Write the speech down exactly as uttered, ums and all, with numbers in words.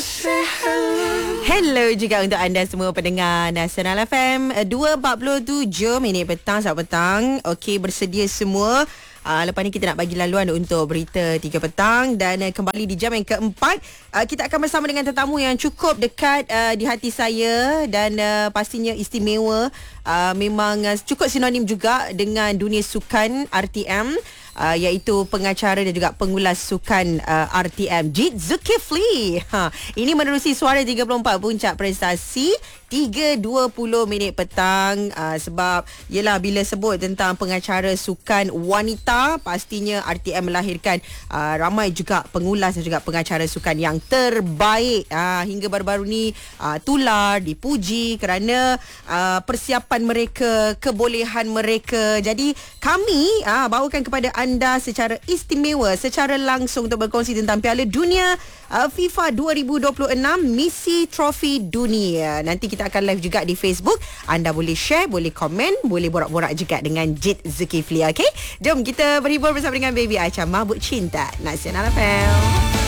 Hello juga untuk anda semua pendengar Nasional F M. Dua empat puluh tujuh minit petang, selamat petang. Okey, bersedia semua. Uh, lepas ni kita nak bagi laluan untuk berita tiga petang. Dan uh, kembali di jam yang keempat, uh, kita akan bersama dengan tetamu yang cukup dekat uh, di hati saya. Dan uh, pastinya istimewa, uh, memang uh, cukup sinonim juga dengan dunia sukan R T M, uh, iaitu pengacara dan juga pengulas sukan uh, R T M, Jit Zulkifli. Ha, ini menerusi suara tiga puluh empat puncak prestasi tiga dua puluh minit petang. uh, Sebab yelah, bila sebut tentang pengacara sukan wanita, pastinya R T M melahirkan uh, ramai juga pengulas dan juga pengacara sukan yang terbaik. uh, Hingga baru-baru ni uh, tular, dipuji kerana uh, persiapan mereka, kebolehan mereka. Jadi kami uh, bawakan kepada anda secara istimewa, secara langsung untuk berkongsi tentang Piala Dunia uh, FIFA dua ribu dua puluh enam, misi trofi dunia. Nanti kita akan live juga di Facebook. Anda boleh share, boleh komen, boleh borak-borak juga dengan Jit Zulkifli. Okay, jom kita berhibur bersama dengan Baby Aicha, Mabuk Cinta, Nasional F M.